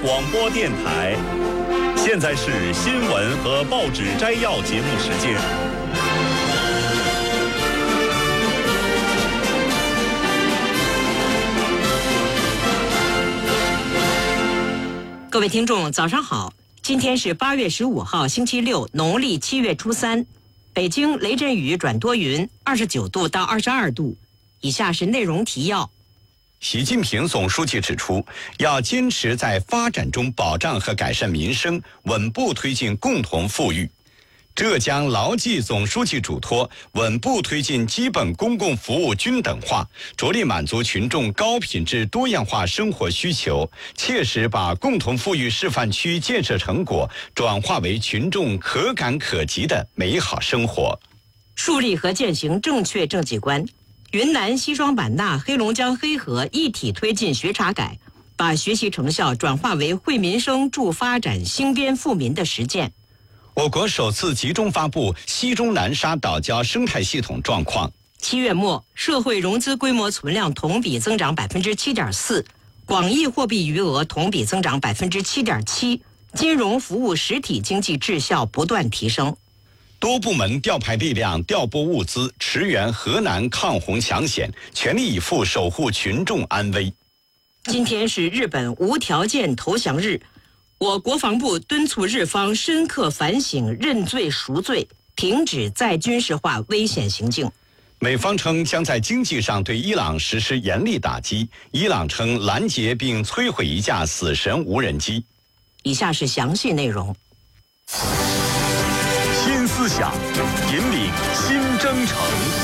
广播电台。现在是新闻和报纸摘要节目时间。 各位听众，早上好！今天是8月15号，星期六，农历7月初3。北京雷阵雨转多云，29度到22度。以下是内容提要。 习近平总书记指出，要坚持在发展中保障和改善民生，稳步推进共同富裕。浙江牢记总书记嘱托，稳步推进基本公共服务均等化，着力满足群众高品质多样化生活需求，切实把共同富裕示范区建设成果转化为群众可感可及的美好生活。 树立和践行正确政绩观。云南西双版纳、黑龙江黑河一体推进学查改，把学习成效转化为惠民生、助发展、兴边富民的实践。 我国首次集中发布西中南沙岛礁生态系统状况。 7月末，社会融资规模存量同比增长7.4%，广义货币余额同比增长7.7%，金融服务实体经济质效不断提升。 多部门调派力量，调拨物资，驰援河南抗洪抢险，全力以赴守护群众安危。 今天是日本无条件投降日，我国防部敦促日方深刻反省、认罪赎罪，停止再军事化危险行径。 美方称将在经济上对伊朗实施严厉打击，伊朗称拦截并摧毁一架死神无人机。 以下是详细内容。 新思想，引领新征程。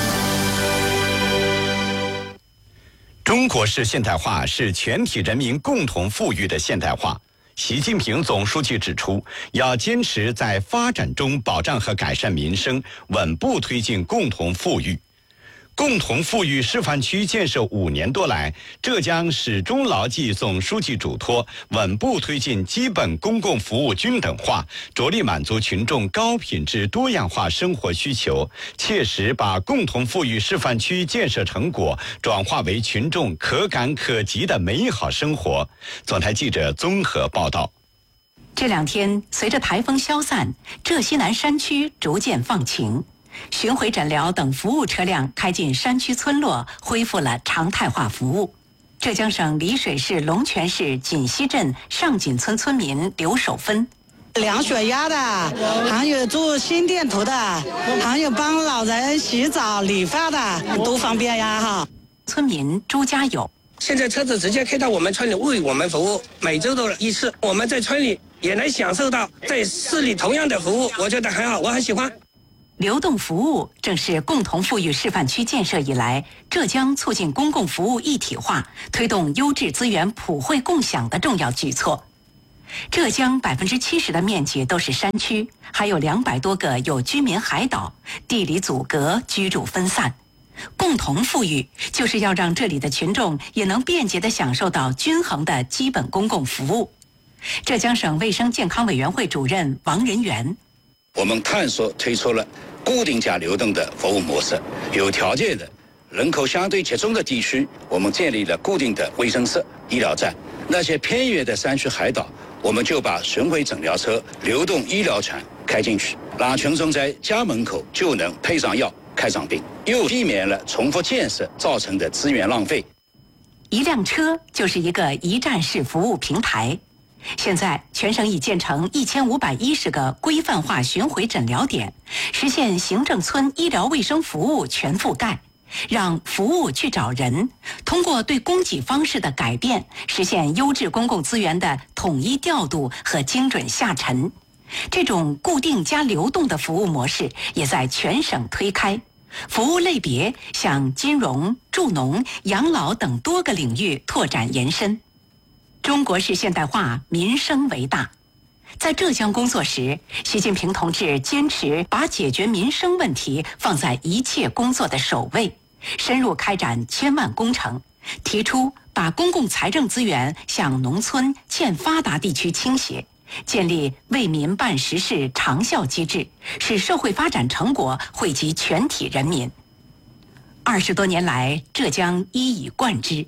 中国式现代化是全体人民共同富裕的现代化。习近平总书记指出，要坚持在发展中保障和改善民生，稳步推进共同富裕。共同富裕示范区建设5年多来，浙江始终牢记总书记嘱托，稳步推进基本公共服务均等化，着力满足群众高品质多样化生活需求，切实把共同富裕示范区建设成果转化为群众可感可及的美好生活。总台记者综合报道。 这2天，随着台风消散，浙西南山区逐渐放晴。巡回诊疗等服务车辆开进山区村落，恢复了常态化服务。浙江省丽水市龙泉市锦溪镇上锦村村民刘守芬， 量血压的，还有做心电图的，还有帮老人洗澡理发的，都方便呀哈。 村民朱家友， 现在车子直接开到我们村里为我们服务，每周都1次，我们在村里也能享受到在市里同样的服务，我觉得很好，我很喜欢。 流动服务正是共同富裕示范区建设以来，浙江促进公共服务一体化、推动优质资源普惠共享的重要举措。浙江70%的面积都是山区，还有200多个有居民海岛，地理阻隔，居住分散。共同富裕就是要让这里的群众也能便捷地享受到均衡的基本公共服务。浙江省卫生健康委员会主任王仁元， 我们探索推出了固定加流动的服务模式，有条件的人口相对集中的地区，我们建立了固定的卫生室、医疗站；那些偏远的山区海岛，我们就把巡回诊疗车、流动医疗船开进去，让群众在家门口就能配上药、看上病，又避免了重复建设造成的资源浪费。 一辆车就是一个一站式服务平台。现在，全省已建成1510个规范化巡回诊疗点，实现行政村医疗卫生服务全覆盖，让服务去找人，通过对供给方式的改变，实现优质公共资源的统一调度和精准下沉。这种固定加流动的服务模式也在全省推开，服务类别向金融、助农、养老等多个领域拓展延伸。中国式现代化，民生为大。在浙江工作时，习近平同志坚持把解决民生问题放在一切工作的首位，深入开展千万工程，提出把公共财政资源向农村欠发达地区倾斜，建立为民办实事长效机制，使社会发展成果惠及全体人民。20多年来，浙江一以贯之。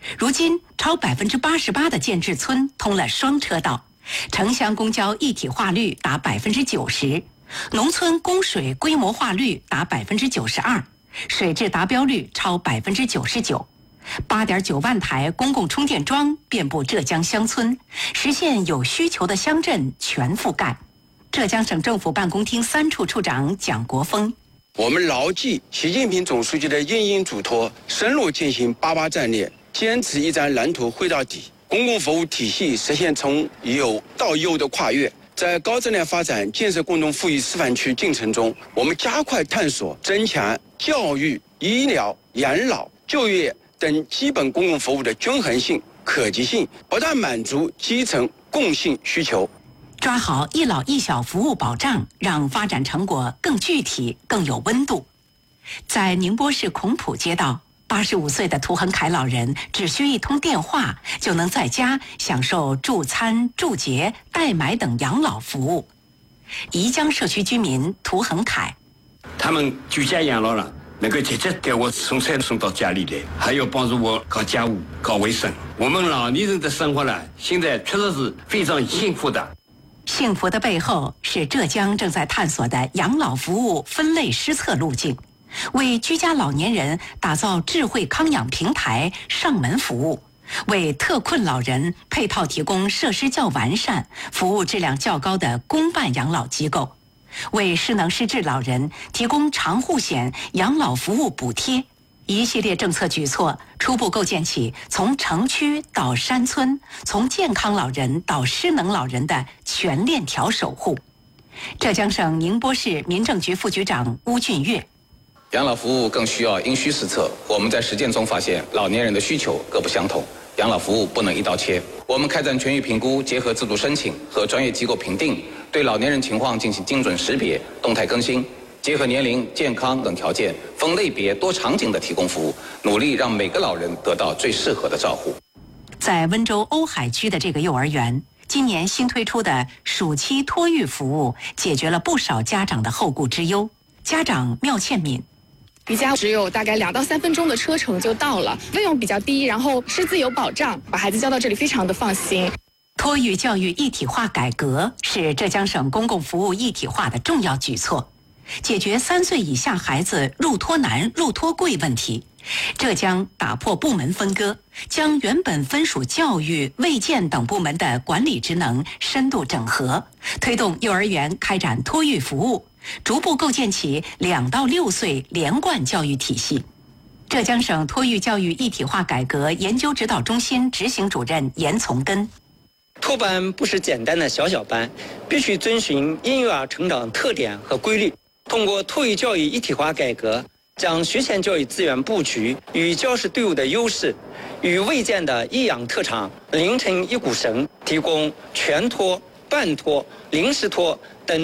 如今超88%的建制村通了双车道，城乡公交一体化率达90%，农村供水规模化率达92%，水质达标率超99%，8.9万台公共充电桩遍布浙江乡村，实现有需求的乡镇全覆盖。浙江省政府办公厅3处处长蒋国峰： 我们牢记习近平总书记的殷殷嘱托，深入践行88战略，坚持一站蓝图绘到底，公共服务体系实现从有到优的跨越。在高质量发展建设共同富裕示范区进程中，我们加快探索增强教育、医疗、养老、就业等基本公共服务的均衡性、可及性，不断满足基层共性需求。 抓好一老一小服务保障，让发展成果更具体、更有温度。在宁波市孔浦街道，85岁的涂恒凯老人只需一通电话，就能在家享受助餐、助洁、代买等养老服务。宜江社区居民涂恒凯： 他们居家养老了，能够直接给我送菜送到家里来，还要帮助我搞家务、搞卫生。我们老年人的生活呢，现在确实是非常幸福的。 幸福的背后是浙江正在探索的养老服务分类施策路径，为居家老年人打造智慧康养平台上门服务，为特困老人配套提供设施较完善、服务质量较高的公办养老机构，为失能失智老人提供长护险养老服务补贴。一系列政策举措初步构建起从城区到山村，从健康老人到失能老人的全链条守护。浙江省宁波市民政局副局长邬俊岳： 养老服务更需要因需施策。我们在实践中发现，老年人的需求各不相同，养老服务不能一刀切。我们开展全域评估，结合自主申请和专业机构评定，对老年人情况进行精准识别、动态更新，结合年龄、健康等条件，分类别、多场景的提供服务，努力让每个老人得到最适合的照护。 在温州瓯海区的这个幼儿园，今年新推出的暑期托育服务，解决了不少家长的后顾之忧。家长廖倩敏： 离家只有大概2到3分钟的车程就到了，费用比较低，然后师资有保障，把孩子交到这里非常的放心。 托育教育一体化改革是浙江省公共服务一体化的重要举措。解决3岁以下孩子入托难、入托贵问题，浙江打破部门分割，将原本分属教育、卫健等部门的管理职能深度整合，推动幼儿园开展托育服务，逐步构建起2到6岁连贯教育体系。浙江省托育教育一体化改革研究指导中心执行主任严从根： 托班不是简单的小小班，必须遵循婴幼儿成长特点和规律。通过托育教育一体化改革，将学前教育资源布局与教师队伍的优势，与卫健的益养特长连成一股绳，提供全托、半托、临时托